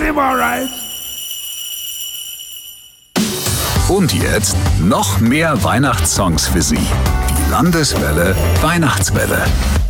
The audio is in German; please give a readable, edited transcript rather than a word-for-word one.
him alright. Und jetzt noch mehr Weihnachtssongs für Sie. Die Landeswelle Weihnachtswelle.